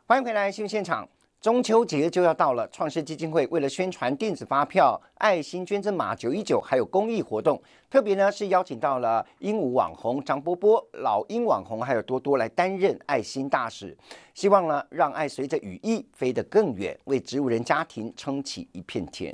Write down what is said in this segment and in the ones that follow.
欢迎回来新闻现场。中秋节就要到了，创世基金会为了宣传电子发票、爱心捐赠码919，还有公益活动，特别呢是邀请到了鹦鹉网红张波波、老鹰网红还有多多来担任爱心大使，希望呢让爱随着羽翼飞得更远，为植物人家庭撑起一片天。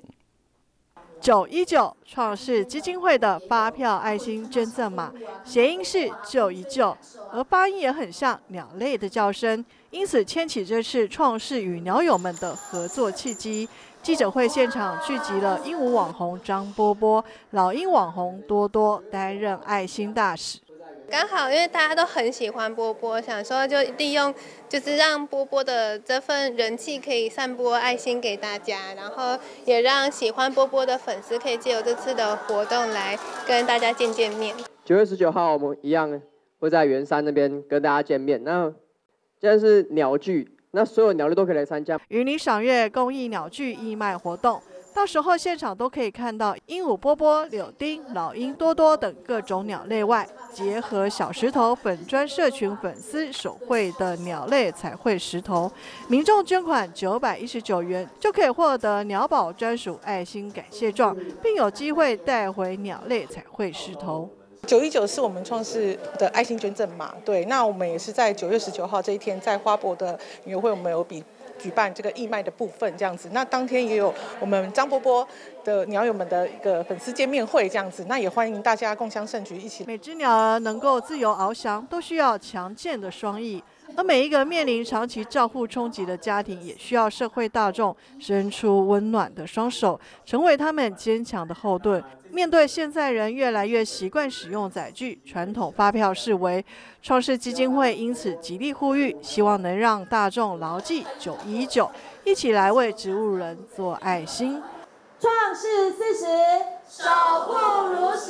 919创世基金会的发票爱心捐赠码，谐音是救一救，而发音也很像鸟类的叫声，因此牵起这次创世与鸟友们的合作契机。记者会现场聚集了鹦鹉网红张波波、老鹰网红多多担任爱心大使。 刚好因为大家都很喜欢波波，想说就利用就是让波波的这份人气可以散播爱心给大家，然后也让喜欢波波的粉丝可以借由这次的活动来跟大家见面。 9月19号我们一样会在圆山那边跟大家见面。那现在是鸟剧，那所有鸟类都可以来参加。 与你赏月公益鸟剧义卖活动。到时候现场都可以看到鹦鹉波波、柳丁、老鹰多多等各种鸟类外，结合小石头粉专社群粉丝手绘的鸟类彩绘石头，民众捐款919元就可以获得鸟宝专属爱心感谢状，并有机会带回鸟类彩绘石头。 919是我们创世的爱心捐赠码，对，那我们也是在9月19号这一天，在花博的女友会，我们有举办这个义卖的部分这样子，那当天也有我们张波波的鸟友们的一个粉丝见面会这样子，那也欢迎大家共襄盛举，一起。 每只鸟儿能够自由翱翔，都需要强健的双翼，而每一个面临长期照护冲击的家庭，也需要社会大众伸出温暖的双手，成为他们坚强的后盾。面对现在人越来越习惯使用载具，传统发票式微，创世基金会因此极力呼吁，希望能让大众牢记919，一起来为植物人做爱心。 创世40，守护如实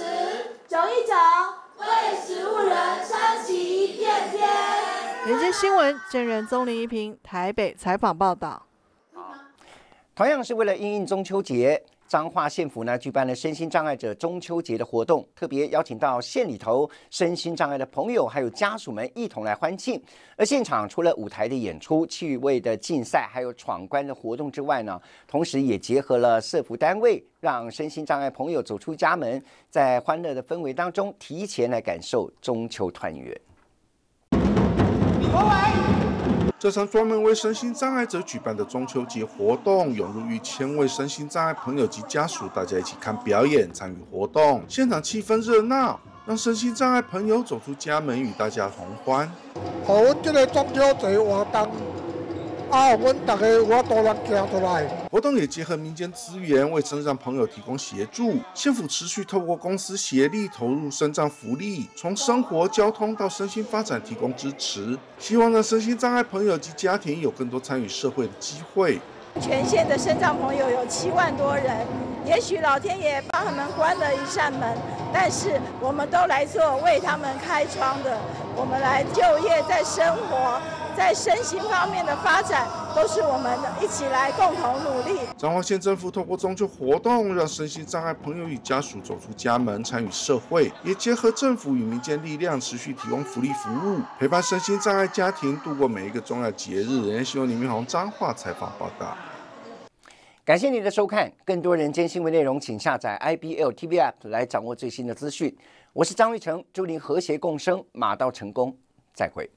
，919，为植物人撑起一片天。 人间新闻真人宗林一平台北采访报道。 同样是为了因应中秋节，彰化县府呢举办了身心障碍者中秋节的活动，特别邀请到县里头身心障碍的朋友还有家属们一同来欢庆。而现场除了舞台的演出、趣味的竞赛，还有闯关的活动之外呢，同时也结合了社福单位，让身心障碍朋友走出家门，在欢乐的氛围当中，提前来感受中秋团圆。 这场专门为身心障碍者举办的中秋节活动，涌入逾1000位身心障碍朋友及家属，大家一起看表演、参与活动，现场气氛热闹，让身心障碍朋友走出家门，与大家同欢。 阮这个中秋节活动，阮大家有法度人行出来。 活动也结合民间资源，为身障朋友提供协助。县府持续透过公司协力投入身障福利，从生活、交通到身心发展提供支持，希望让身心障碍朋友及家庭有更多参与社会的机会。 全县的身障朋友有7万多人，也许老天爷帮他们关了一扇门，但是我们都来做为他们开窗的，我们来就业，在生活，在身心方面的发展，都是我们一起来共同努力。 彰化县政府透过中秋活动，让身心障碍朋友与家属走出家门，参与社会，也结合政府与民间力量，持续提供福利服务，陪伴身心障碍家庭度过每一个重要节日。人间新闻李明宏彰化采访报道。 感谢您的收看，更多人间新闻内容，请下载 IBL TV App 来掌握最新的资讯。我是张玉成，祝您和谐共生，马到成功，再会。